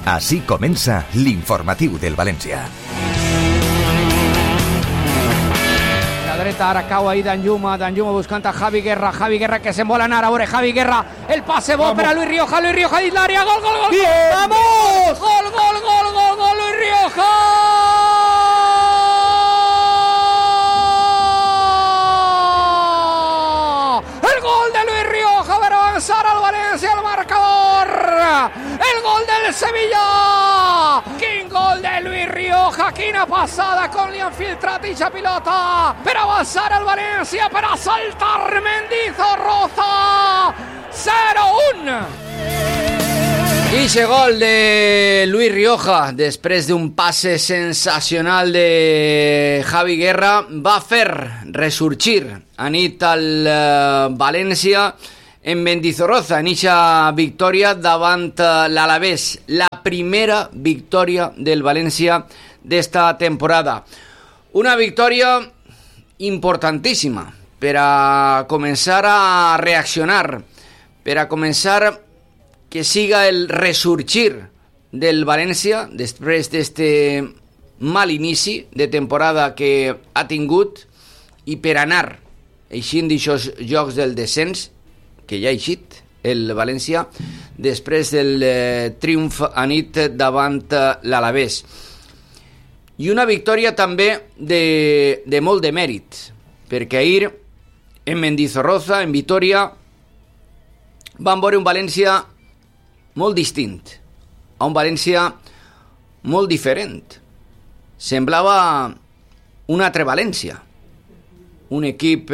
Així comença l'informatiu del València. La dreta, ara cau ahí Danjuma buscant a Javi Guerra que se'n vol anar, a veure Javi Guerra, el passe bo per a Luis Rioja dins l'àrea, gol, bien, vamos, gol, Luis Rioja, el gol de Luis Rioja per avançar al València al marcador, el gol del Sevilla. Quin gol de Luis Rioja, quina passada, com li han filtrat eixa pilota per avançar al València, per assaltar Mendizorroza. 0-1. Eixe gol de Luis Rioja, després d'un passe sensacional de Javi Guerra, va fer ressorgir a nit al València en Mendizorroza, en eixa victòria davant l'Alavés, la primera victòria del València d'esta temporada. Una victòria importantíssima per a començar a reaccionar, per a començar que siga el ressorgir del València després d'este mal inici de temporada que ha tingut i per anar eixint d'aixòs jocs del descens que ja ha eixit el València després del triomf a nit davant l'Alavés. I una victòria també de molt de mèrit, perquè ahir en Mendizorroza, en Vitoria, vam veure un València molt distint, un València molt diferent. Semblava un altre València, un equip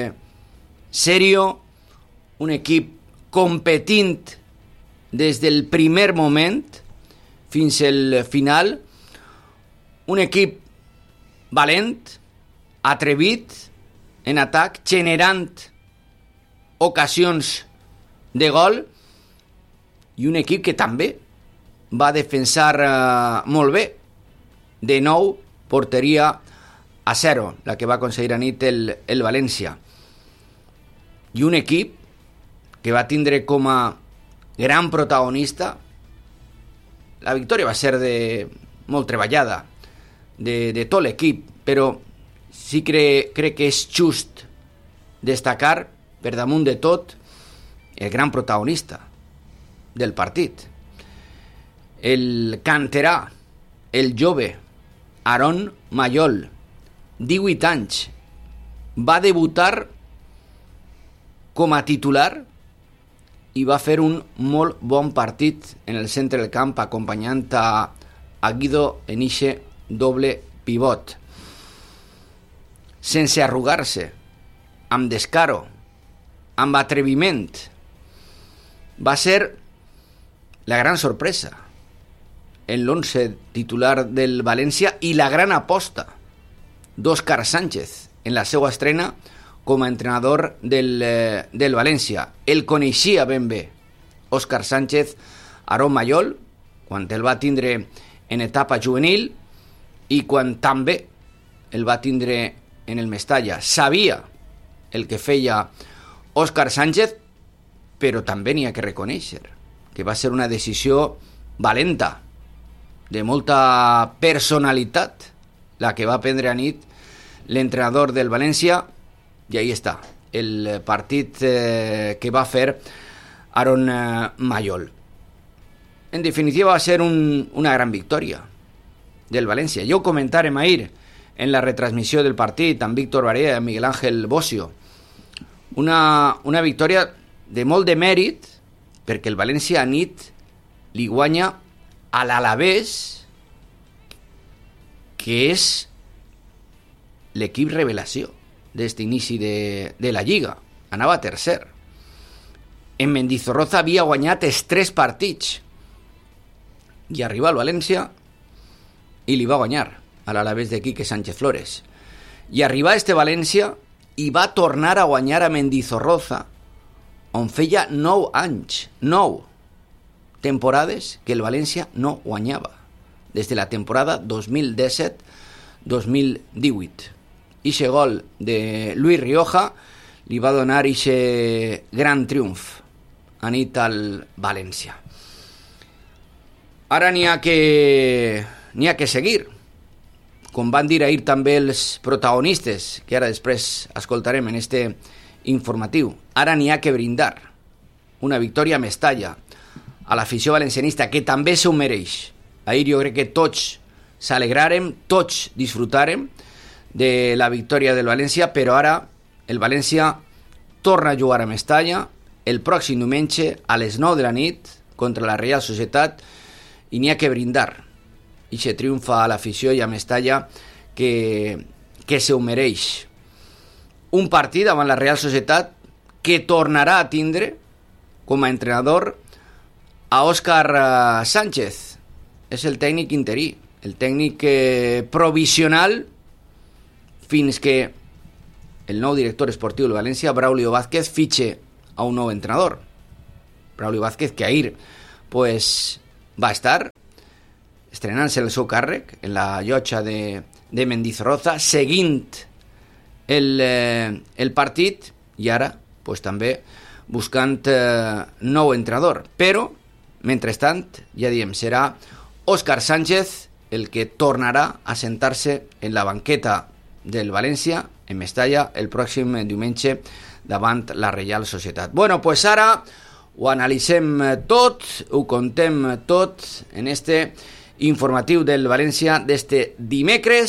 serio, un equip competint des del primer moment fins al final, un equip valent, atrevit en atac, generant ocasions de gol, i un equip que també va defensar molt bé. De nou, porteria a 0, la que va aconseguir a nit el València. I un equip que va tindre com a gran protagonista, la victòria va ser molt treballada de tot l'equip, però sí crec que és just destacar per damunt de tot el gran protagonista del partit, el canterà, el jove Aron Mayol, 18 anys, va debutar com a titular i va fer un molt bon partit en el centre del camp, acompanyant a Guido en eixe doble pivot. Sense arrugar-se, amb descaro, amb atreviment. Va ser la gran sorpresa en l'11 titular del València i la gran aposta d'Òscar Sánchez en la seva estrena com a entrenador del València. El coneixia ben bé Òscar Sánchez, Aron Mayol, quan el va tindre en etapa juvenil i quan també el va tindre en el Mestalla. Sabia el que feia Òscar Sánchez, però també n'hi ha que reconèixer que va ser una decisió valenta, de molta personalitat, la que va prendre a nit l'entrenador del València, i ahí està, el partit que va fer Aron Mayol. En definitiva, va ser una gran victòria del València. Ja ho comentàrem ahir en la retransmissió del partit amb Víctor Barea i amb Miguel Ángel Bocio. Una victòria de molt de mèrit, perquè el València a nit li guanya a l'Alavés, que és l'equip revelació d'aquest inici de la Lliga. Anava tercer. En Mendizorroza havia guanyat els 3 partits i arriba al València i li va guanyar a l'Alavés de Quique Sánchez Flores. I arriba a este València i va tornar a guanyar a Mendizorroza, on feia 9 anys, 9 temporades que el València no guanyava, des de la temporada 2017-2018. Ixe gol de Luis Rioja li va donar ixe gran triomf a nit al València. ara n'hi ha que seguir, com van dir ahir també els protagonistes, que ara després escoltarem en este informatiu. Ara n'hi ha que brindar una victòria a Mestalla, a l'afició valencianista, que també s'ho mereix. Ahir jo crec que tots s'alegrarem, tots disfrutarem de la victòria del València, però ara el València torna a jugar a Mestalla el pròxim diumenge a les 9 de la nit contra la Reial Societat, i n'hi ha que brindar i se triomfa a l'afició i a Mestalla que se ho mereix. Un partit davant la Real Societat que tornarà a tindre com a entrenador a Òscar Sánchez. És el tècnic interí, el tècnic provisional fins que el nou director esportiu del València, Braulio Vázquez, fitxe a un nou entrenador. Braulio Vázquez, que ahir pues, va estar estrenant-se el seu càrrec en la llotja de Mendizorroza, seguint el partit, i ara pues, també buscant nou entrenador. Però, mentrestant, ja diem, serà Òscar Sánchez el que tornarà a sentar-se en la banqueta del València, en Mestalla, el pròxim diumenge davant la Reial Societat. Bueno, pues ara ho analitzem tot, ho contem tot en este informatiu del València d'este dimecres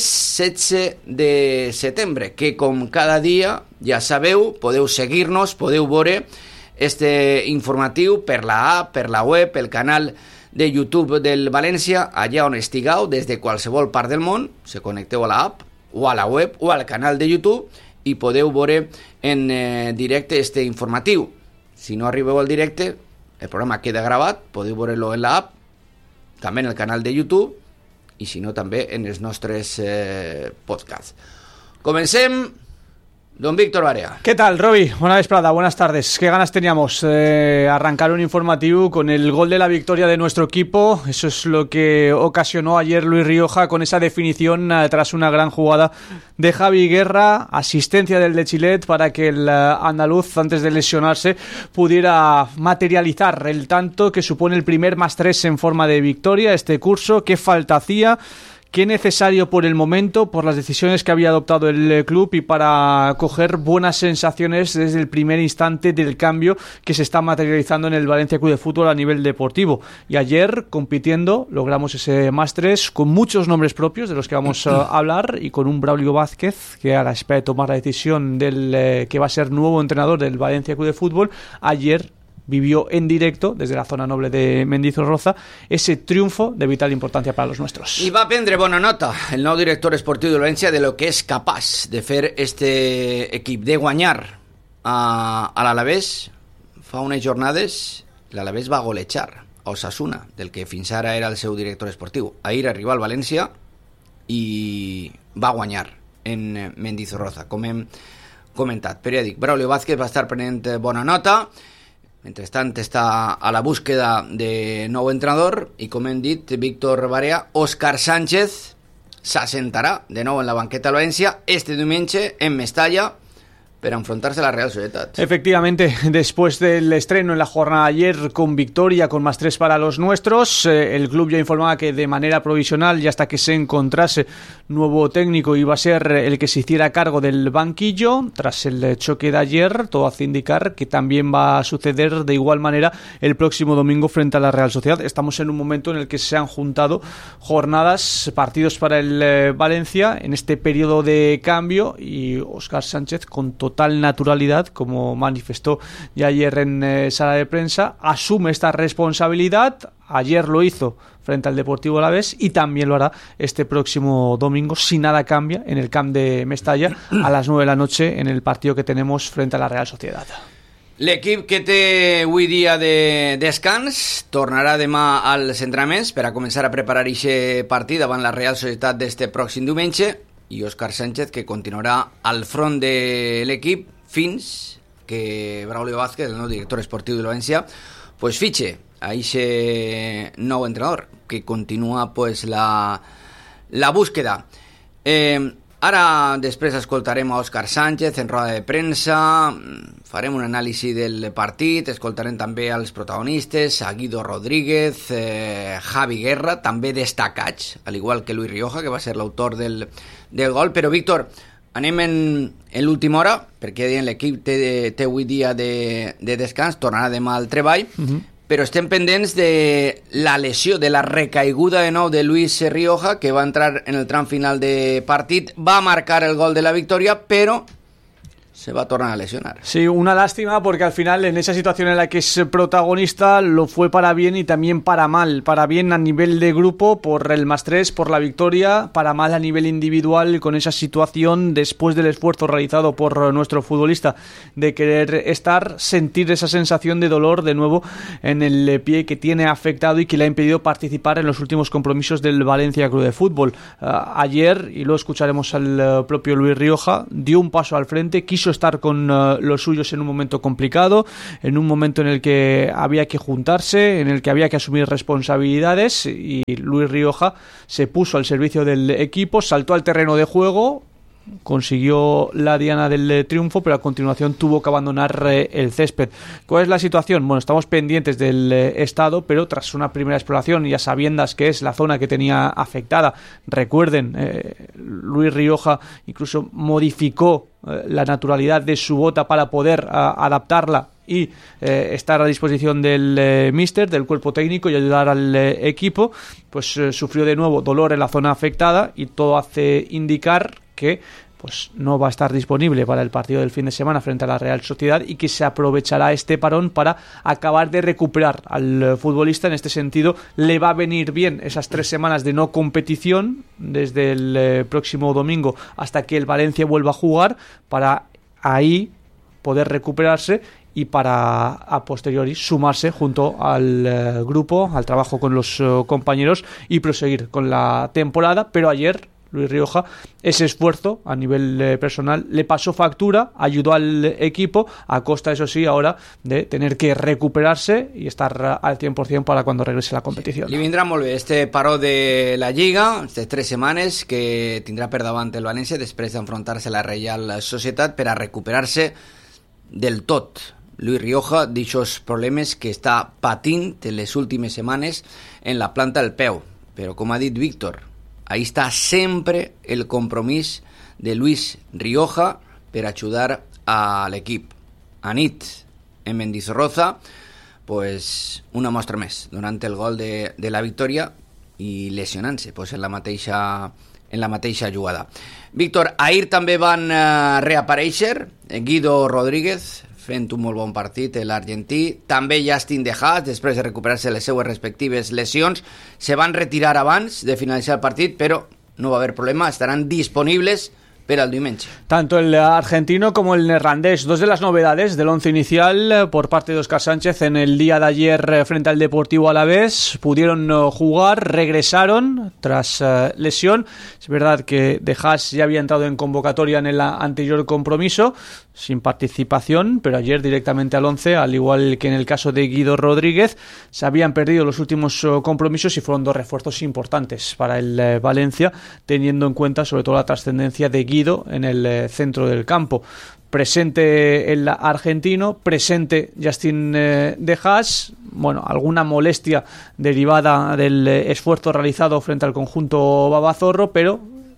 16 de setembre, que com cada dia, ja sabeu, podeu seguir-nos, podeu veure este informatiu per la app, per la web, pel canal de YouTube del València, allà on estigueu, des de qualsevol part del món, se connecteu a la app, o a la web, o al canal de YouTube, i podeu veure en directe este informatiu. Si no arribeu al directe, el programa queda gravat, podeu veure-lo en la app, també en el canal de YouTube, i si no també en els nostres podcasts. Comencem. Don Víctor Barea. ¿Qué tal, Roby? Buena vesprada, buenas tardes. Qué ganas teníamos de arrancar un informativo con el gol de la victoria de nuestro equipo. Eso es lo que ocasionó ayer Luis Rioja con esa definición tras una gran jugada de Javi Guerra, asistencia del de Chilet para que el andaluz, antes de lesionarse, pudiera materializar el tanto que supone el primer +3 en forma de victoria. Este curso, ¿qué falta hacía? Qué necesario por el momento, por las decisiones que había adoptado el club y para coger buenas sensaciones desde el primer instante del cambio que se está materializando en el Valencia Club de Fútbol a nivel deportivo. Y ayer, compitiendo, logramos ese +3 con muchos nombres propios de los que vamos a hablar y con un Braulio Vázquez que a la espera de tomar la decisión del que va a ser nuevo entrenador del Valencia Club de Fútbol, ayer vivió en directo, desde la zona noble de Mendizorroza, ese triunfo de vital importancia para los nuestros. I va prendre bona nota el nou director esportiu de València de lo que és capaç de fer este equip, de guanyar a l'Alavés. Fa unes jornades l'Alavés va golejar a Osasuna, del que fins ara era el seu director esportiu. Ahir arriba al València i va guanyar en Mendizorroza, com hem comentat. Periòdic, Braulio Vázquez va estar prenent bona nota. Mentrestant està a la búsqueda de nou entrenador i, com hem dit, Víctor Barea, Òscar Sánchez s'assentarà de nou en la banqueta de València este diumenge en Mestalla para enfrentarse a la Real Sociedad. Efectivamente, después del estreno en la jornada de ayer con victoria, con +3 para los nuestros, el club ya informaba que de manera provisional y hasta que se encontrase nuevo técnico iba a ser el que se hiciera cargo del banquillo. Tras el choque de ayer, todo hace indicar que también va a suceder de igual manera el próximo domingo frente a la Real Sociedad. Estamos en un momento en el que se han juntado jornadas, partidos para el Valencia en este periodo de cambio, y Òscar Sánchez, con total naturalidad, como manifestó ya ayer en sala de prensa, asume esta responsabilidad. Ayer lo hizo frente al Deportivo Alavés y también lo hará este próximo domingo, si nada cambia, en el camp de Mestalla a las 9 de la noche en el partido que tenemos frente a la Real Sociedad. L'equip que té avui dia de descans tornarà demà als entrenaments per a començar a preparar aquest partit davant la Real Societat d'este pròxim diumenge, i Òscar Sánchez, que continuarà al front de l'equip fins que Braulio Vázquez, el nou director esportiu de València, pues fitxe a aquest nou entrenador, que continua pues la búsqueda. Ara després escoltarem a Òscar Sánchez en roda de premsa, farem un anàlisi del partit, escoltarem també els protagonistes, a Guido Rodríguez, Javi Guerra, també destacats, al igual que Luis Rioja, que va ser l'autor del gol. Però, Víctor, anem en l'última hora, perquè l'equip té 8 dies de descans, tornarà demà al treball, però estem pendents de la lesió, de la recaiguda de nou de Luis Rioja, que va entrar en el tram final de partit, va marcar el gol de la victòria, però se va a tornar a lesionar. Sí, una lástima porque al final en esa situación en la que es protagonista lo fue para bien y también para mal. Para bien a nivel de grupo por el +3, por la victoria, para mal a nivel individual con esa situación después del esfuerzo realizado por nuestro futbolista de querer sentir esa sensación de dolor de nuevo en el pie que tiene afectado y que le ha impedido participar en los últimos compromisos del Valencia Club de Fútbol. Ayer, y lo escucharemos al propio Luis Rioja, dio un paso al frente, quiso estar con los suyos en un momento complicado, en un momento en el que había que juntarse, en el que había que asumir responsabilidades, y Luis Rioja se puso al servicio del equipo, saltó al terreno de juego, consiguió la diana del triunfo, pero a continuación tuvo que abandonar el césped. ¿Cuál es la situación? Bueno, estamos pendientes del estado, pero tras una primera exploración y a sabiendas que es la zona que tenía afectada, recuerden, Luis Rioja incluso modificó la naturalidad de su bota para poder adaptarla y estar a disposición del míster, del cuerpo técnico y ayudar al equipo. Pues sufrió de nuevo dolor en la zona afectada y todo hace indicar que pues no va a estar disponible para el partido del fin de semana frente a la Real Sociedad y que se aprovechará este parón para acabar de recuperar al futbolista. En este sentido, le va a venir bien esas 3 semanas de no competición desde el próximo domingo hasta que el Valencia vuelva a jugar, para ahí poder recuperarse y para a posteriori sumarse junto al grupo, al trabajo con los compañeros y proseguir con la temporada. Pero ayer Luis Rioja, ese esfuerzo a nivel personal le pasó factura, ayudó al equipo a costa, eso sí, ahora de tener que recuperarse y estar al 100% para cuando regrese la competición. Li vindrà molt bé este paró de la Lliga, aquestes 3 setmanes que tindrà per davant el València després d'enfrontar-se a la Real Societat per a recuperar-se del tot. Luis Rioja d'aixòs problemes que està patint en les últimes setmanes en la planta del peu, però com ha dit Víctor, ahí está sempre el compromís de Luis Rioja per ajudar al equip. Anit en Mendizorroza, pues una mostra més, donant el gol de la victòria i lesionant-se pues, en la mateixa jugada. Víctor, ahir també van reaparèixer Guido Rodríguez, fent un molt bon partit, l'argentí, també Justin De Haas, després de recuperar-se les seues respectives lesions, se van retirar abans de finalitzar el partit, però no va haver problema, estaran disponibles para el diumenge. Tanto el argentino como el neerlandés, 2 de las novedades del once inicial por parte de Óscar Sánchez en el día de ayer frente al Deportivo Alavés, pudieron jugar, regresaron tras lesión. Es verdad que De Haas ya había entrado en convocatoria en el anterior compromiso, sin participación, pero ayer directamente al 11, al igual que en el caso de Guido Rodríguez, se habían perdido los últimos compromisos y fueron 2 refuerzos importantes para el Valencia, teniendo en cuenta sobre todo la trascendencia de Guido en el centro del campo. Presente el argentino, presente Justin De Haas, bueno, alguna molestia derivada del esfuerzo realizado frente al conjunto babazorro, pero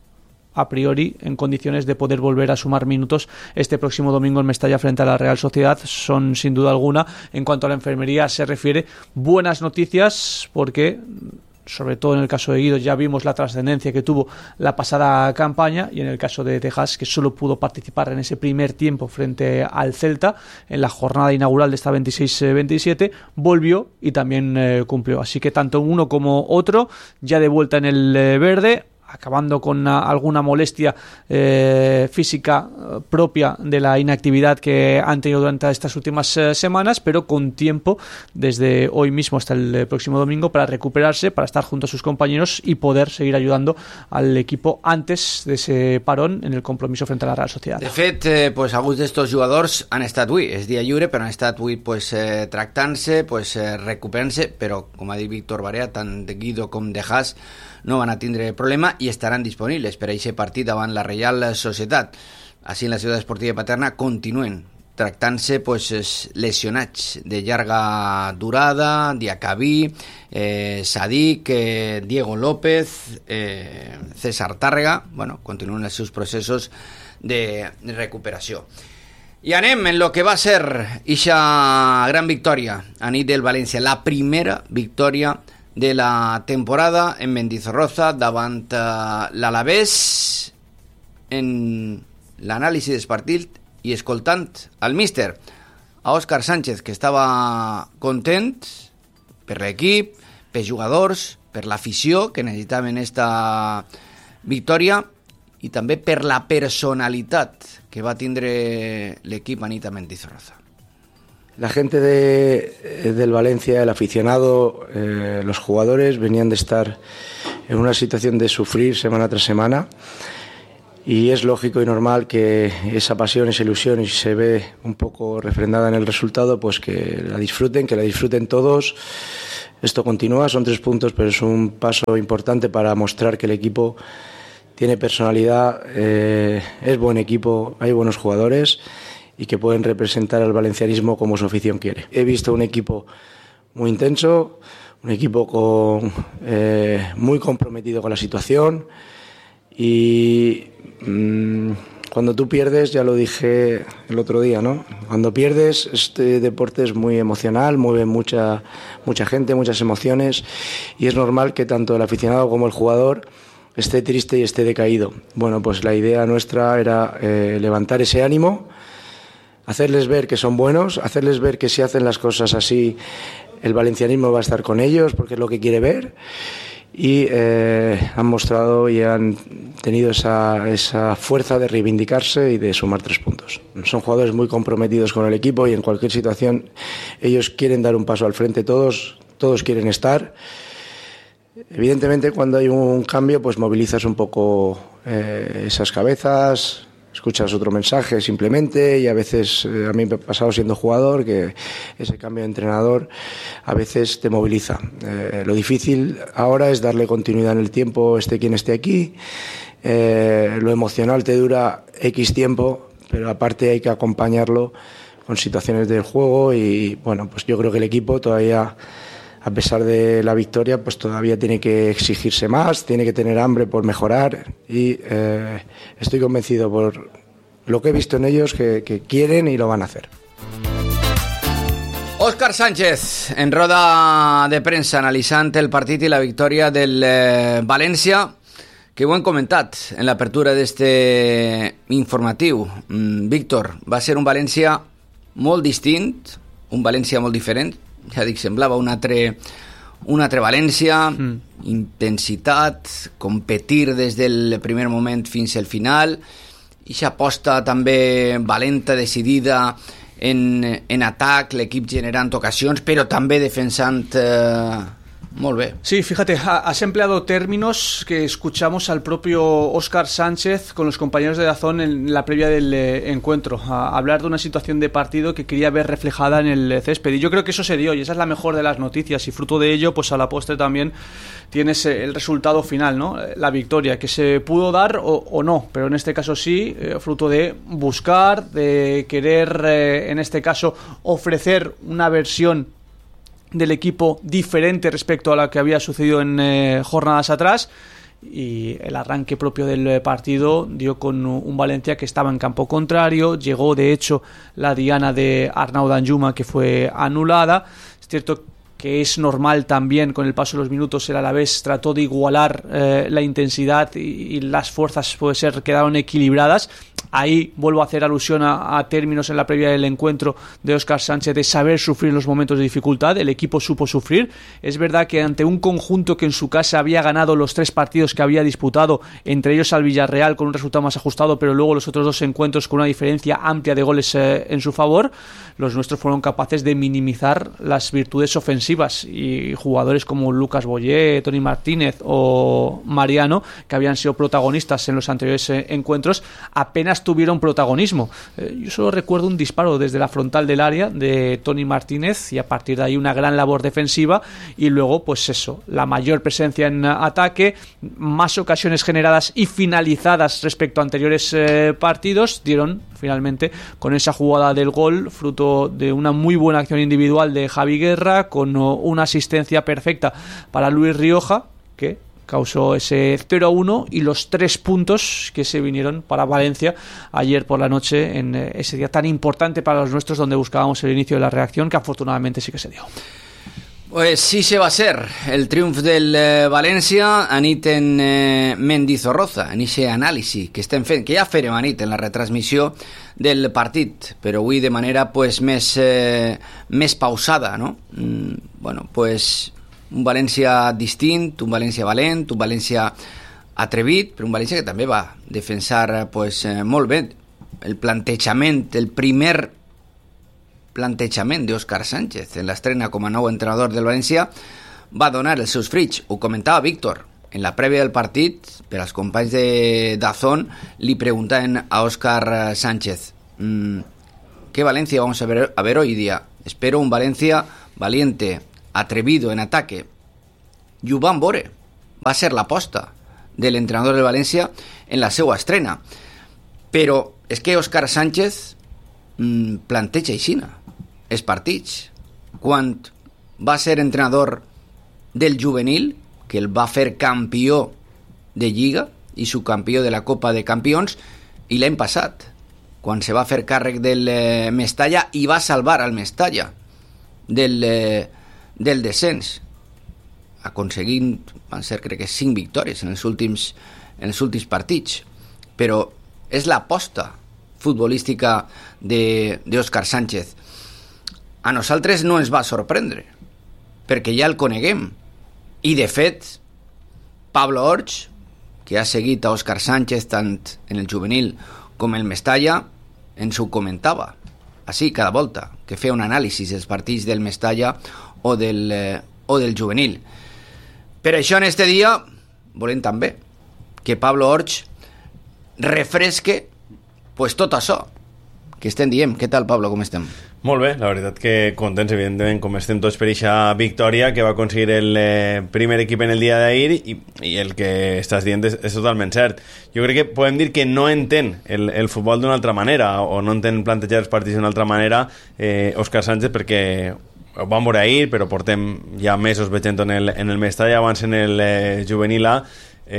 a priori en condiciones de poder volver a sumar minutos este próximo domingo en Mestalla frente a la Real Sociedad. Son sin duda alguna, en cuanto a la enfermería se refiere, buenas noticias, porque sobre todo en el caso de Guido ya vimos la trascendencia que tuvo la pasada campaña, y en el caso de De Haas, que solo pudo participar en ese primer tiempo frente al Celta en la jornada inaugural de esta 26-27, volvió y también cumplió. Así que tanto uno como otro ya de vuelta en el verde, acabando con alguna molestia física propia de la inactividad que han tenido durante estas últimas semanas, pero con tiempo desde hoy mismo hasta el próximo domingo para recuperarse, para estar junto a sus compañeros y poder seguir ayudando al equipo antes de ese parón en el compromiso frente a la Real Sociedad. De fet, pues, alguns d'estos jugadors han estat avui, és dia lliure, però han estat avui pues, tractant-se, pues, recuperant-se, però com ha dit Víctor Barea, tant de Guido com de Haas no van a tindre problema i estaran disponibles per a aquest partit davant la Real Societat. Així en la ciutat esportiva de Paterna continuen tractant-se lesionats de llarga durada, Diacabí, Sadik, Diego López, César Tàrrega, continuen els seus processos de recuperació. I anem en lo que va ser ixa gran victòria a nit del València, la primera victòria de la temporada en Mendizorroza davant l'Alavés. En l'anàlisi del partit i escoltant al míster, a Òscar Sánchez, que estava content per l'equip, per jugadors, per l'afició que necessitaven esta victòria i també per la personalitat que va tindre l'equip a nit a Mendizorroza. La gente del Valencia, el aficionado, los jugadores venían de estar en una situación de sufrir semana tras semana y es lógico y normal que esa pasión, esa ilusión, y se ve un poco refrendada en el resultado, pues que la disfruten todos. Esto continúa, son 3 puntos, pero es un paso importante para mostrar que el equipo tiene personalidad, es buen equipo, hay buenos jugadores y que pueden representar al valencianismo como su afición quiere. He visto un equipo muy intenso, un equipo muy comprometido con la situación y cuando tú pierdes, ya lo dije el otro día, ¿no? Cuando pierdes, este deporte es muy emocional, mueve mucha gente, muchas emociones y es normal que tanto el aficionado como el jugador esté triste y esté decaído. Bueno, pues la idea nuestra era levantar ese ánimo, hacerles ver que son buenos, hacerles ver que si hacen las cosas así, el valencianismo va a estar con ellos porque es lo que quiere ver y han mostrado y han tenido esa fuerza de reivindicarse y de sumar 3 puntos. Son jugadores muy comprometidos con el equipo y en cualquier situación ellos quieren dar un paso al frente, todos quieren estar. Evidentemente, cuando hay un cambio, pues movilizas un poco esas cabezas, escuchas otro mensaje simplemente y a veces, a mí me ha pasado siendo jugador, que ese cambio de entrenador a veces te moviliza. Lo difícil ahora es darle continuidad en el tiempo, esté quien esté aquí. Lo emocional te dura X tiempo, pero aparte hay que acompañarlo con situaciones del juego y bueno, pues yo creo que el equipo todavía, a pesar de la victoria, pues todavía tiene que exigirse más, tiene que tener hambre por mejorar y estoy convencido por lo que he visto en ellos que quieren y lo van a hacer. Òscar Sánchez, en roda de premsa, analitzant el partit i la victòria del València, que ho hem comentat en l'apertura d'este informatiu. Víctor, va ser un València molt distint, un València molt diferent, ja dic, semblava un altre València, intensitat, competir des del primer moment fins al final, i s'aposta també valenta, decidida en atac, l'equip generant ocasions, però també defensant molt bé. Sí, fíjate, has empleado términos que escuchamos al propio Óscar Sánchez con los compañeros de DAZN en la previa del encuentro, a hablar de una situación de partido que quería ver reflejada en el césped, y yo creo que eso se dio y esa es la mejor de las noticias, y fruto de ello, pues a la postre también tienes el resultado final, ¿no? La victoria, que se pudo dar o no, pero en este caso sí, fruto de buscar, de querer, en este caso, ofrecer una versión del equipo diferente respecto a la que había sucedido en jornadas atrás, y el arranque propio del partido dio con un Valencia que estaba en campo contrario. Llegó de hecho la diana de Arnau Danjuma, que fue anulada. Es cierto que es normal también, con el paso de los minutos el Alavés trató de igualar la intensidad y las fuerzas, puede ser, quedaron equilibradas. Ahí vuelvo a hacer alusión a términos en la previa del encuentro de Óscar Sánchez, de saber sufrir en los momentos de dificultad. El equipo supo sufrir. Es verdad que ante un conjunto que en su casa había ganado los 3 partidos que había disputado, entre ellos al Villarreal con un resultado más ajustado, pero luego los otros 2 encuentros con una diferencia amplia de goles en su favor, los nuestros fueron capaces de minimizar las virtudes ofensivas, y jugadores como Lucas Boyé, Toni Martínez o Mariano, que habían sido protagonistas en los anteriores encuentros, apenas apenas tuvieron protagonismo. Yo solo recuerdo un disparo desde la frontal del área de Toni Martínez y a partir de ahí una gran labor defensiva y luego pues eso, la mayor presencia en ataque, más ocasiones generadas y finalizadas respecto a anteriores partidos, dieron finalmente con esa jugada del gol, fruto de una muy buena acción individual de Javi Guerra, con una asistencia perfecta para Luis Rioja, que causó ese 0-1 y los 3 puntos que se vinieron para Valencia ayer por la noche, en ese día tan importante para los nuestros, donde buscábamos el inicio de la reacción, que afortunadamente sí que se dio. Pues sí se va a ser el triunf del València anit en Mendizorroza, en ese anàlisi que estem fent, que ja farem anit en la retransmissió del partit, però avui de manera pues més pausada, no? Bueno, pues un València distint, un València valent, un València atrevit, però un València que també va defensar pues molt bé el plantejament, el primer plantejament d'Òscar Sánchez en l'estrena com a nou entrenador del València va donar els seus fruits. Ho comentava Víctor en la prèvia del partit, per als companys de Dazón li preguntaven a Òscar Sánchez ¿qué Valencia vamos a ver hoy día? Espero un Valencia valiente, atrevido en ataque, i ho van veure, va ser l'aposta de l'entrenador del València en la seva estrena, però és que Òscar Sánchez planteja aixina els partits. Quan va ser entrenador del juvenil, que el va fer campió de Lliga i subcampió de la Copa de Campions, i l'any passat, quan se va fer càrrec del Mestalla i va salvar al Mestalla del descens, aconseguint, van ser crec que 5 victòries en els últims partits, però és l'aposta futbolística d'Òscar Sánchez. A nosaltres no ens va sorprendre, perquè ja el coneguem. I, de fet, Pablo Orch, que ha seguit a Òscar Sánchez tant en el juvenil com en el Mestalla, ens ho comentava així cada volta, que feia un anàlisi dels partits del Mestalla o del juvenil. Per això, en este dia, volem també que Pablo Orch refresque pues tot això que estem dient. Què tal, Pablo, com estem? Molt bé, la veritat que contents, evidentment, com estem tots per aquesta victòria que va aconseguir el primer equip en el dia d'ahir i el que estàs dient és totalment cert. Jo crec que podem dir que no entén el futbol d'una altra manera o no entén plantejar els partits d'una altra manera Òscar Sánchez, perquè ho vam veure ahir, però portem ja mesos veient en el Mestalla, abans en el juvenil A,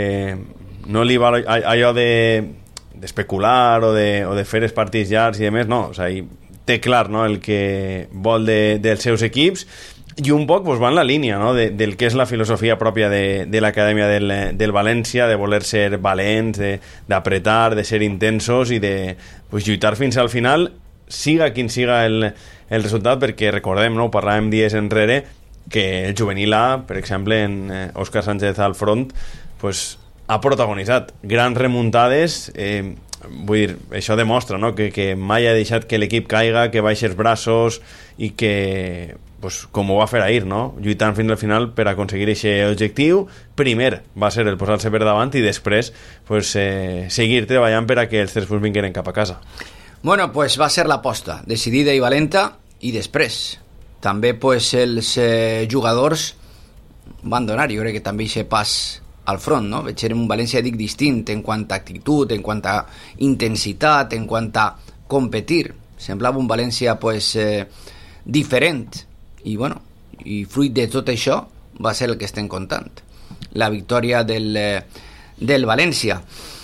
no li va allò d'especular o de fer els partits llargs i demés, no, o sigui, té clar, no, el que vol dels seus equips i un poc pues, va en la línia, no, del que és la filosofia pròpia de l'acadèmia del València, de voler ser valents, d'apretar, de ser intensos i de pues, lluitar fins al final, siga quin siga el resultat, perquè recordem, no, ho parlàvem dies enrere, que el juvenil A, per exemple, en Òscar Sánchez al front, pues, ha protagonitzat grans remuntades, vull dir, això demostra, no? que mai ha deixat que l'equip caiga, que baixi els braços i que, pues, com ho va fer ahir, no? Lluitant fins al final per aconseguir aquest objectiu. Primer va ser el posar-se per davant i després pues, seguir treballant per a que els 3 punts vingueren cap a casa. Bueno, pues va ser l'aposta decidida i valenta, i després també pues, els jugadors van donar, jo crec que també aquest pas al front, no? Veiem un València, dic, distint en quant a actitud, en quant a intensitat, en quant a competir. Semblava un València pues, diferent. I, bueno, i fruit de tot això va ser el que estem contant. La victòria del València.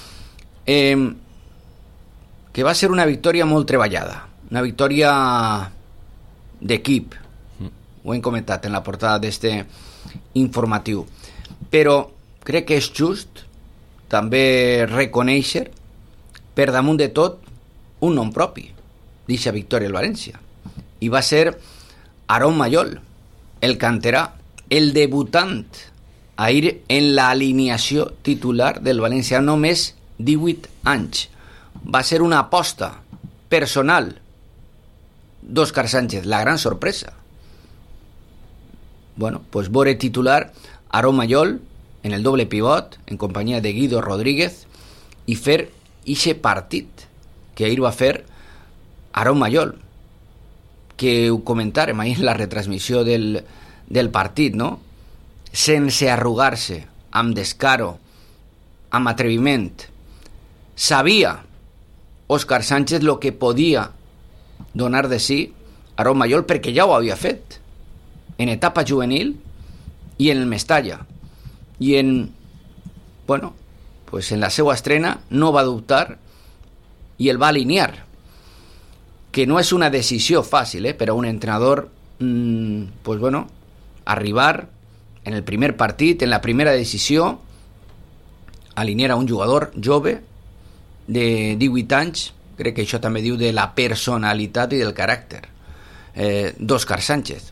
Que va ser una victòria molt treballada. Una victòria d'equip. Ho hem comentat en la portada d'este informatiu. Però crec que és just també reconèixer per damunt de tot un nom propi d'aquesta victòria del València, i va ser Aarón Mayol, el canterà, el debutant ahir en l'alineació titular del València, només 18 anys. Va ser una aposta personal d'Òscar Sánchez, la gran sorpresa. Bueno, pues veure titular Aarón Mayol en el doble pivot, en companyia de Guido Rodríguez, i fer ixe partit que ahir va fer Aaron Mayol, que ho comentàrem ahir en la retransmissió del partit, no? Sense arrugar-se, amb descaro, amb atreviment. Sabia Òscar Sánchez lo que podia donar de si Aaron Mayol, perquè ja ho havia fet en etapa juvenil i en el Mestalla, i en la seva estrena no va dubtar i el va alinear, que no és una decisió fàcil per a un entrenador arribar en el primer partit, en la primera decisió, alinear a un jugador jove de 18 anys. Crec que això també diu de la personalitat i del caràcter d'Òscar Sánchez.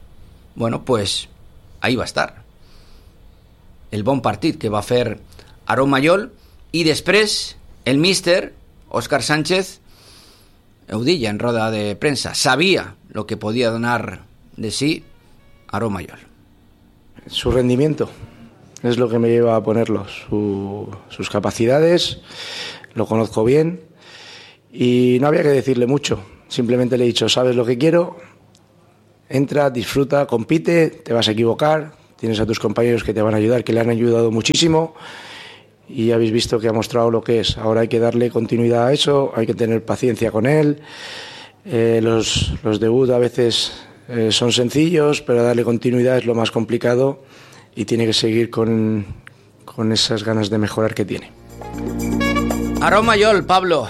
Ahí va estar el bon partit que va fer Aaron Mayol, i després el míster Òscar Sánchez ho deia en roda de premsa, sabia lo que podía donar de sí Aaron Mayol. Su rendimiento es lo que me lleva a ponerlo, sus capacidades, lo conozco bien y no había que decirle mucho, simplemente le he dicho, sabes lo que quiero, entra, disfruta, compite, te vas a equivocar, tienes a tus compañeros que te van a ayudar, que le han ayudado muchísimo y habéis visto que ha mostrado lo que es. Ahora hay que darle continuidad a eso, hay que tener paciencia con él. Los debut a veces son sencillos, pero darle continuidad es lo más complicado y tiene que seguir con esas ganas de mejorar que tiene. Aaron Mayol, Pablo,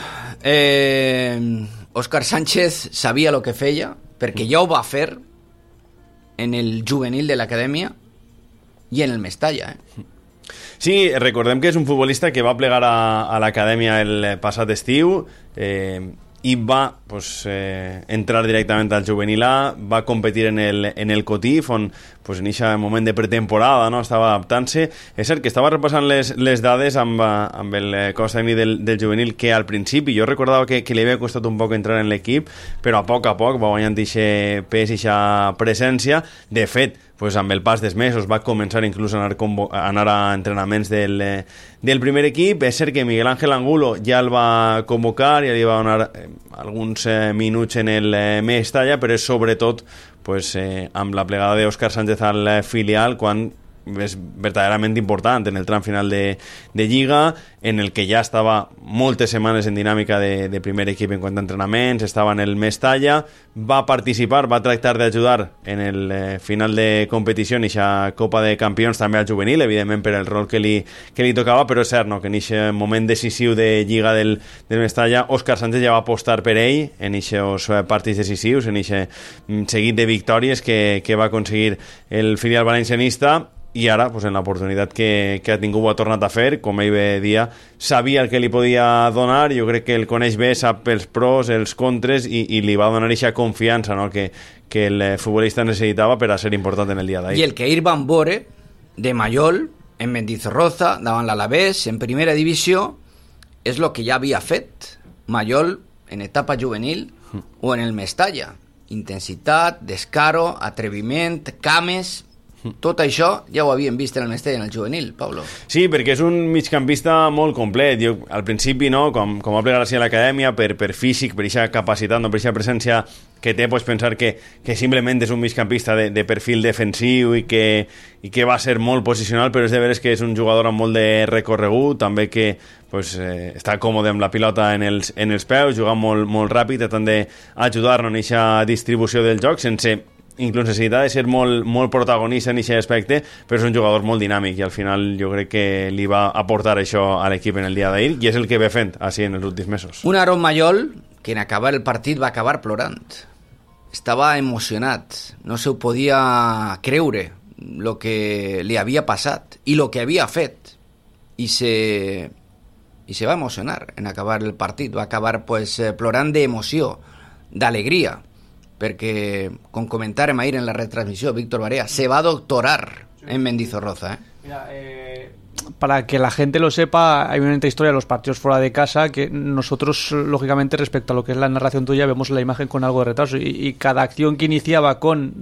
Òscar Sánchez sabia lo que feia, perquè ja ho va fer en el juvenil de l'acadèmia i en el Mestalla. Sí, recordem que és un futbolista que va plegar a l'acadèmia el passat estiu i va entrar directament al juvenil A, va competir en el Cotif, on en aquest moment de pretemporada estava adaptant-se. És cert que estava repassant les dades amb el cos tècnic del juvenil, que al principi jo recordava que li havia costat un poc entrar en l'equip, però a poc va guanyant aquest pes i aquesta presència. De fet, amb el pas dels mesos va començar inclús a anar a entrenaments del primer equip. És cert que Miguel Ángel Angulo ja el va convocar, ja li va donar alguns minuts en el Mestalla, però és sobretot amb la plegada d'Òscar Sánchez al filial quan és verdaderament important en el tram final de Lliga, en el que ja estava moltes setmanes en dinàmica de primer equip en quant a entrenaments, estava en el Mestalla, va participar, va tractar d'ajudar en el final de competició en aquesta Copa de Campions, també al juvenil, evidentment per el rol que li tocava, però és cert que en aquest moment decisiu de Lliga del Mestalla, Òscar Sánchez ja va apostar per ell en aquests partits decisius, en aquest seguit de victòries que va aconseguir el filial valencianista. I ara, en l'oportunitat que ha tingut, ho ha tornat a fer, com ell bé dia, sabia el que li podia donar, jo crec que el coneix bé, sap els pros, els contres, i li va donar aquesta confiança que el futbolista necessitava per a ser important en el dia d'ahir. I el que ahir van veure de Mayol en Mendizorroza, davant l'Alavés, en primera divisió, és el que ja havia fet Mayol en etapa juvenil o en el Mestalla. Intensitat, descaro, atreviment, cames. Tot això ja ho havíem vist en el Mestalla, en el juvenil, Pablo. Sí, perquè és un migcampista molt complet. Jo, al principi, com va plegar així a l'acadèmia, per físic, per aquesta capacitat, per aquesta presència que té, pots pensar que simplement és un migcampista de perfil defensiu i que va ser molt posicional, però és de veres que és un jugador amb molt de recorregut, també que està còmode amb la pilota en els peus, jugant molt ràpid, tratant d'ajudar-nos en aquesta distribució del joc, sense inclús necessita de ser molt protagonista en aquest aspecte, però és un jugador molt dinàmic i al final jo crec que li va aportar això a l'equip en el dia d'ahir i és el que ve fent així en els últims mesos. Un Aaron Mayol que en acabar el partit va acabar plorant, estava emocionat, no se ho podia creure el que li havia passat i el que havia fet i se va emocionar en acabar el partit, va acabar plorant d'emoció, d'alegria, perquè, com comentàrem ahir en la retransmissió, Víctor Barea se va doctorar en Mendizorroza. Mira, para que la gente lo sepa, hay una historia de los partidos fuera de casa que nosotros, lógicamente, respecto a lo que es la narración tuya, vemos la imagen con algo de retraso y cada acción que iniciaba con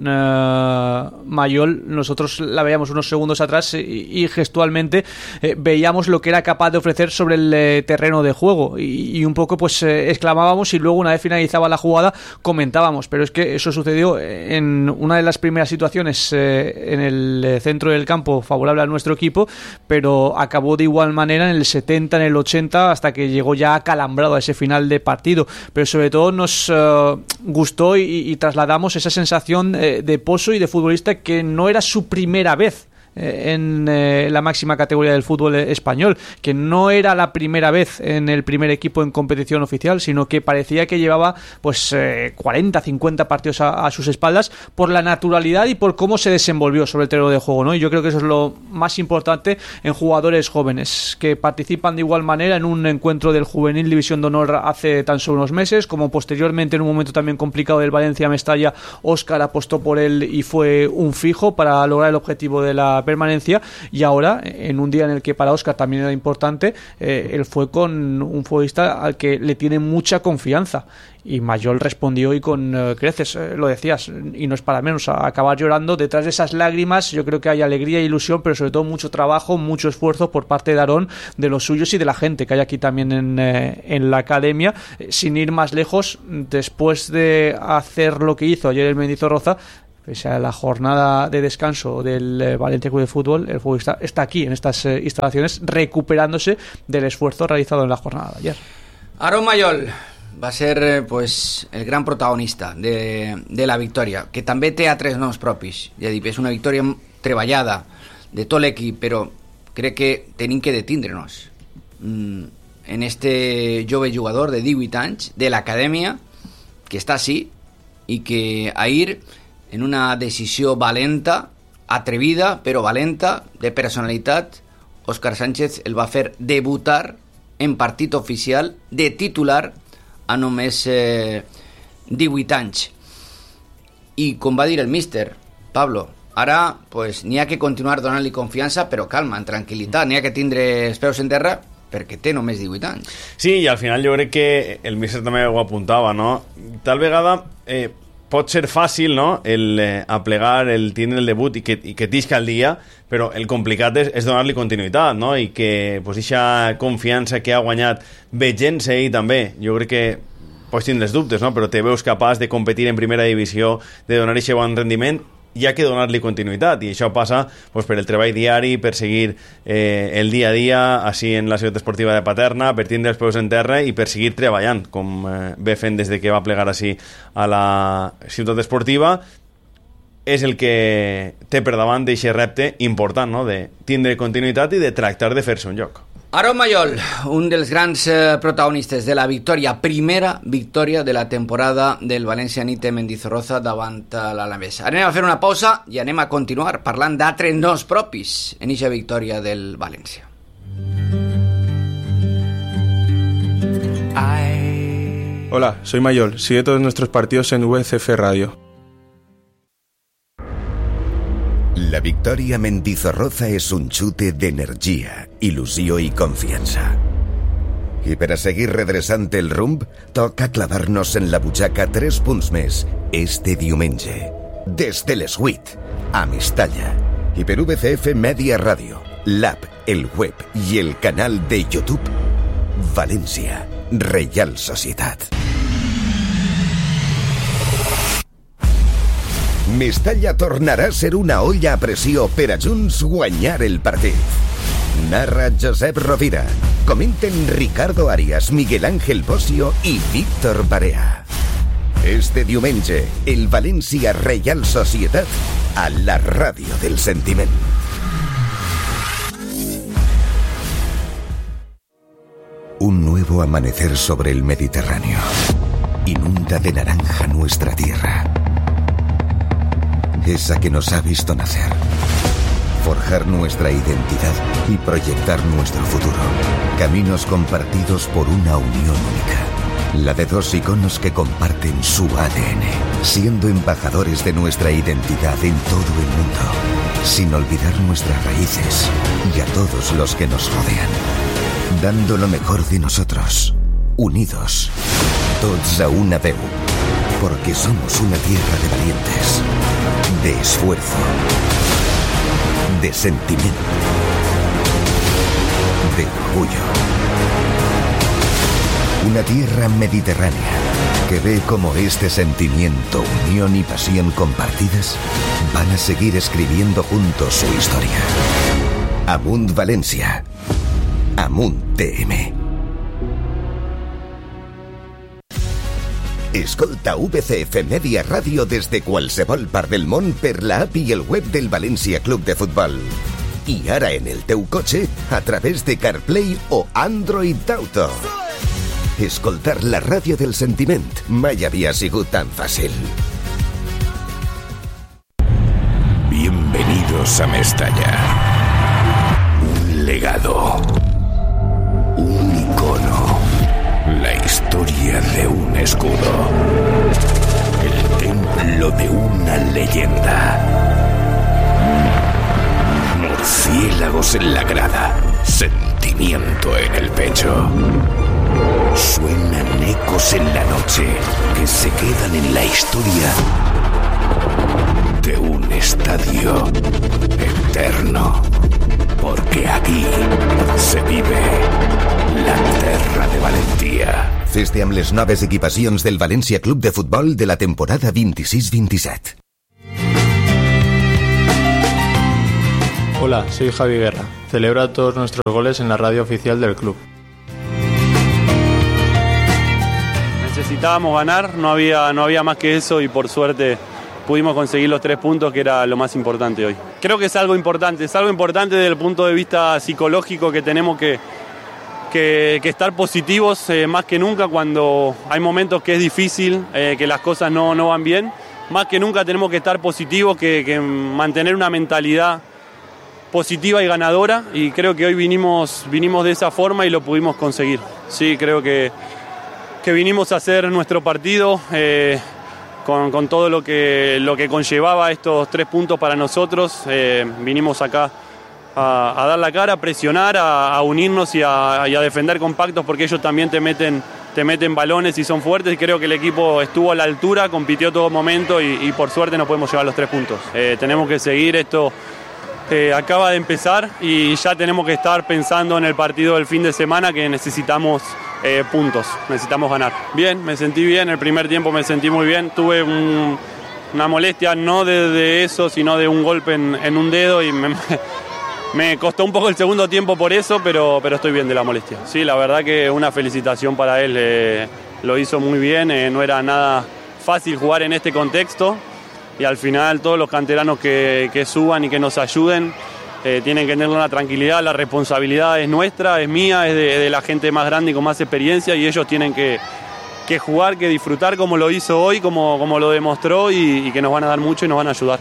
Mayol, nosotros la veíamos unos segundos atrás y gestualmente veíamos lo que era capaz de ofrecer sobre el terreno de juego y un poco pues exclamábamos y luego una vez finalizaba la jugada comentábamos, pero es que eso sucedió en una de las primeras situaciones en el centro del campo favorable a nuestro equipo, pero acabó de igual manera en el 70, en el 80, hasta que llegó ya acalambrado a ese final de partido, pero sobre todo nos gustó y trasladamos esa sensación de Pozo y de futbolista que no era su primera vez en la máxima categoría del fútbol español, que no era la primera vez en el primer equipo en competición oficial, sino que parecía que llevaba pues 40, 50 partidos a sus espaldas por la naturalidad y por cómo se desenvolvió sobre el terreno de juego, ¿no? Y yo creo que eso es lo más importante en jugadores jóvenes, que participan de igual manera en un encuentro del Juvenil División de Honor hace tan solo unos meses, como posteriormente en un momento también complicado del Valencia-Mestalla, Óscar apostó por él y fue un fijo para lograr el objetivo de la permanencia, y ahora en un día en el que para Óscar también era importante, él fue con un futbolista al que le tiene mucha confianza y Mayol respondió y con creces, lo decías, y no es para menos, a acabar llorando. Detrás de esas lágrimas yo creo que hay alegría e ilusión, pero sobre todo mucho trabajo, mucho esfuerzo por parte de Aarón, de los suyos y de la gente que hay aquí también en la academia. Sin ir más lejos, después de hacer lo que hizo ayer el Mendizorroza, pese a la jornada de descanso del Valencia Club de Fútbol, el futbolista está aquí en estas instalaciones recuperándose del esfuerzo realizado en la jornada de ayer. Aarón Mayol va a ser pues el gran protagonista de la victòria, que també té altres noms propis. Ja dic, és una victòria treballada de tot l'equip, però crec que tenim que detindre-nos en este jove jugador de 18 anys de l'acadèmia que està així i que ahir, en una decisió valenta, atrevida, però valenta, de personalitat, Óscar Sánchez el va fer debutar en partit oficial de titular a només 18 anys. I com va dir el míster, Pablo, ara pues, n'hi ha que continuar donant-li confiança, però calma, en tranquil·litat, n'hi ha que tindre els peus en terra, perquè té només 18 anys. Sí, i al final jo crec que el míster també ho apuntava, no? Tal vegada pot ser fàcil, no?, el aplegar, el tindre el debut i que tisca el dia, però el complicat és donar-li continuïtat, no?, i que pues, eixa confiança que ha guanyat veient-se ell també, jo crec que pots tindre els dubtes, no?, però te veus capaç de competir en primera divisió, de donar eixe bon rendiment, hi ha que donar-li continuïtat, i això passa pues, per el treball diari, per seguir el dia a dia així en la ciutat esportiva de Paterna, per tindre els peus en terra i per seguir treballant, com ve fent des de que va plegar així a la ciutat esportiva. És el que té per davant d'aquest repte important, no?, de tindre continuïtat i de tractar de fer-se un lloc. Aarón Mayol, un dels grans protagonistes de la victòria, primera victòria de la temporada del València Nite Mendizorroza davant l'Alavés. Anem a fer una pausa i anem a continuar parlant d'altres noms propis en aquesta victòria del València. Hola, soy Mayol. Sigue todos nuestros partidos en VCF Radio. La victòria Mendizorroza és un xute d'energia, il·lusió i confiança. I per a seguir redreçant el rumb, toca clavar-nos en la butxaca 3 punts més este diumenge. Des de les 8, a Mestalla. I per VCF Media Ràdio, l'app, el web i el canal de YouTube, València, Reial Societat. Mestalla tornarà a ser una olla a pressió per a junts guanyar el partit. Narra Josep Rovira. Comenten Ricardo Arias, Miguel Ángel Bossio i Víctor Barea. Este diumenge, el València Reial Societat a la ràdio del sentiment. Un nuevo amanecer sobre el Mediterráneo. Inunda de naranja nuestra tierra. Esa que nos ha visto nacer, Forjar nuestra identidad y proyectar nuestro futuro. Caminos compartidos por una unión única. La de dos iconos que comparten su ADN, siendo embajadores de nuestra identidad en todo el mundo, sin olvidar nuestras raíces y a todos los que nos rodean. Dando lo mejor de nosotros, unidos, tots a una veu, porque somos una tierra de valientes, de esfuerzo, de sentimiento, de orgullo. Una tierra mediterránea que ve cómo este sentimiento, unión y pasión compartidas van a seguir escribiendo juntos su historia. Amunt Valencia. Amunt TM. Escolta VCF Media Ràdio des de qualsevol part del món per la app i el web del València Club de Futbol. I ara en el teu cotxe a través de CarPlay o Android Auto. Escoltar la ràdio del sentiment mai havia sigut tan fàcil. Bienvenidos a Mestalla. Un legado. Un icono. La historia de un escudo. El templo de una leyenda. Murciélagos en la grada. Sentimiento en el pecho. Suenan ecos en la noche que se quedan en la historia de un estadio eterno. Porque aquí se vive la terra de Valentia. Fes-te amb les noves equipacions del València Club de Futbol de la temporada 26-27. Hola, soy Javi Guerra. Celebra todos nuestros goles en la radio oficial del club. Necesitábamos ganar, no había más que eso y por suerte pudimos conseguir los 3 puntos, que era lo más importante hoy. Creo que es algo importante desde el punto de vista psicológico, que tenemos que estar positivos más que nunca cuando hay momentos que es difícil, que las cosas no van bien. Más que nunca tenemos que estar positivos, que mantener una mentalidad positiva y ganadora, y creo que hoy vinimos de esa forma y lo pudimos conseguir. Sí, creo que vinimos a hacer nuestro partido con todo lo que conllevaba estos 3 puntos para nosotros. Vinimos acá a dar la cara, a presionar, a unirnos y a defender compactos, porque ellos también te meten balones y son fuertes, y creo que el equipo estuvo a la altura, compitió todo momento y por suerte nos podemos llevar los 3 puntos. Tenemos que seguir esto. Acaba de empezar y ya tenemos que estar pensando en el partido del fin de semana, que necesitamos puntos, necesitamos ganar. Bien, me sentí bien, el primer tiempo me sentí muy bien, tuve una molestia no de eso, sino de un golpe en un dedo, y me costó un poco el segundo tiempo por eso, pero estoy bien de la molestia. Sí, la verdad que una felicitación para él, lo hizo muy bien, no era nada fácil jugar en este contexto. Y al final todos los canteranos que suban y que nos ayuden tienen que tener una tranquilidad. La responsabilidad es nuestra, es mía, es de la gente más grande y con más experiencia, y ellos tienen que jugar, que disfrutar como lo hizo hoy, como lo demostró, y que nos van a dar mucho y nos van a ayudar.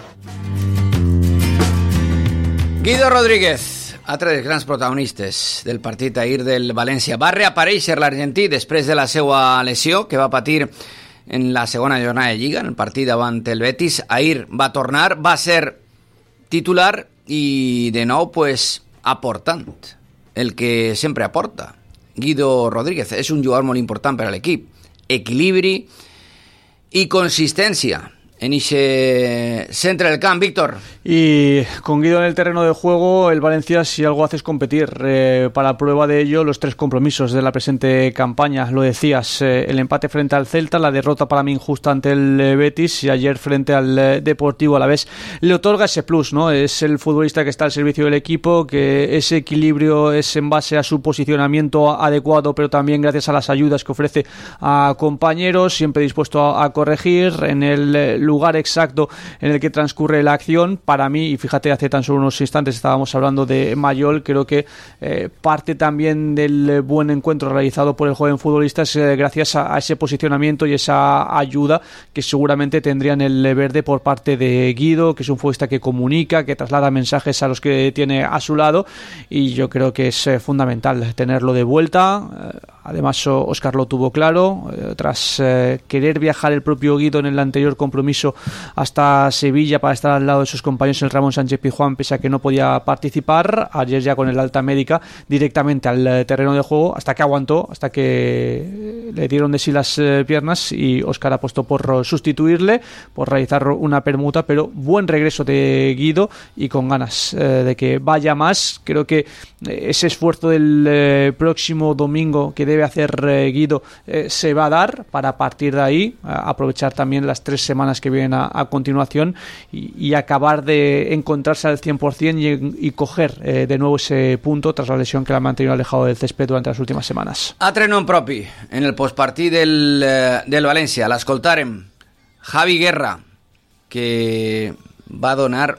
Guido Rodríguez, altre dels grans protagonistes del partit ahir del València. Va reaparèixer l'argentí després de la seva lesió que va patir en la segona jornada de Lliga, en el partit davant el Betis. Ahir va tornar, va ser titular i de nou pues, aportant el que sempre aporta. Guido Rodríguez és un jugador molt important per a l'equip. Equilibri i consistència en ese centro del camp, Víctor. Y con Guido en el terreno de juego, el Valencia, si algo hace, es competir. Para prueba de ello, los 3 compromisos de la presente campaña. Lo decías, el empate frente al Celta, la derrota para mí injusta ante el Betis, y ayer frente al Deportivo Alavés. Le otorga ese plus, ¿no? Es el futbolista que está al servicio del equipo, que ese equilibrio es en base a su posicionamiento adecuado, pero también gracias a las ayudas que ofrece a compañeros, siempre dispuesto a corregir. En el lugar exacto en el que transcurre la acción. Para mí, y fíjate, hace tan solo unos instantes estábamos hablando de Mayol, creo que parte también del buen encuentro realizado por el joven futbolista es gracias a ese posicionamiento y esa ayuda que seguramente tendrían el verde por parte de Guido, que es un futbolista que comunica, que traslada mensajes a los que tiene a su lado, y yo creo que es fundamental tenerlo de vuelta. Además, Óscar lo tuvo claro, tras querer viajar el propio Guido en el anterior compromiso hasta Sevilla para estar al lado de sus compañeros, el Ramón Sánchez Pizjuán, pese a que no podía participar. Ayer ya con el alta médica directamente al terreno de juego, hasta que aguantó, hasta que le dieron de sí las piernas, y Óscar apostó por sustituirle, por realizar una permuta, pero buen regreso de Guido y con ganas de que vaya más. Creo que ese esfuerzo del próximo domingo que debe hacer Guido se va a dar para, a partir de ahí, aprovechar también las 3 semanas que vienen a continuación y acabar de encontrarse al 100% y coger de nuevo ese punto tras la lesión que la ha mantenido alejado del césped durante las últimas semanas. Altre nom propi en el postpartit del València, l'escoltàrem, Javi Guerra, que va donar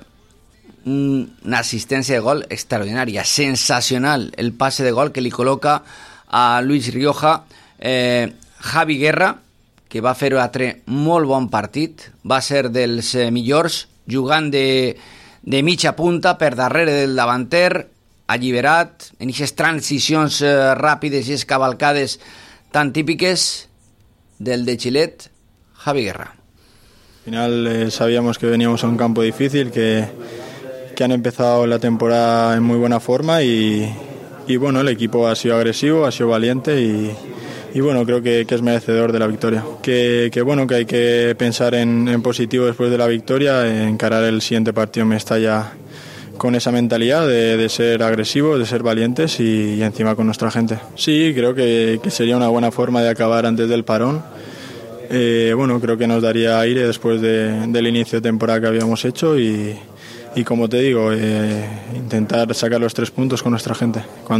una assistència de gol extraordinària, sensacional, el passe de gol que li col·loca a Luis Rioja. Javi Guerra, que va fer altre molt bon partit, va ser dels millors, jugant de mitja punta per darrere del davanter, alliberat, en aquestes transicions ràpides i escavalcades tan típiques del de Chilet, Javi Guerra. Al final sabíamos que veníamos a un campo difícil, que han empezado la temporada en muy buena forma y bueno, el equipo ha sido agresivo, ha sido valiente y bueno, creo que es merecedor de la victoria. Que bueno, que hay que pensar en positivo después de la victoria, encarar el siguiente partido en Mestalla con esa mentalidad de ser agresivos, de ser valientes y encima con nuestra gente. Sí, creo que sería una buena forma de acabar antes del parón. Bueno, creo que nos daría aire después del inicio de temporada que habíamos hecho y como te digo, intentar sacar los 3 puntos con nuestra gente.